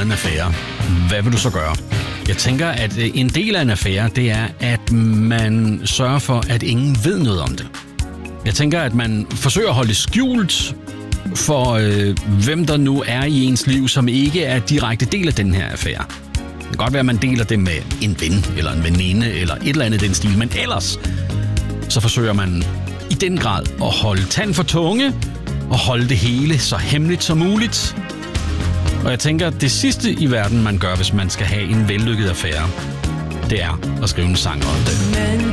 en affære. Hvad vil du så gøre? Jeg tænker, at en del af en affære, det er, at man sørger for, at ingen ved noget om det. Jeg tænker, at man forsøger at holde det skjult for hvem der nu er i ens liv, som ikke er direkte del af den her affære. Det kan godt være, at man deler det med en ven, eller en veninde, eller et eller andet i den stil, men ellers så forsøger man i den grad at holde tand for tunge, og holde det hele så hemmeligt som muligt. Og jeg tænker, at det sidste i verden, man gør, hvis man skal have en vellykket affære, det er at skrive en sang om det.